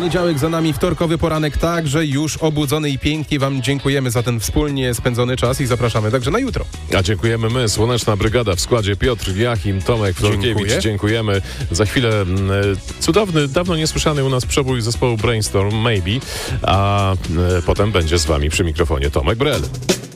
Poniedziałek za nami, wtorkowy poranek także już obudzony i pięknie Wam dziękujemy za ten wspólnie spędzony czas i zapraszamy także na jutro. A dziękujemy my, Słoneczna Brygada w składzie Piotr Jachim, Tomek Florkiewicz. Dziękujemy. Za chwilę cudowny, dawno niesłyszany u nas przebój zespołu Brainstorm, Maybe, a potem będzie z Wami przy mikrofonie Tomek Brel.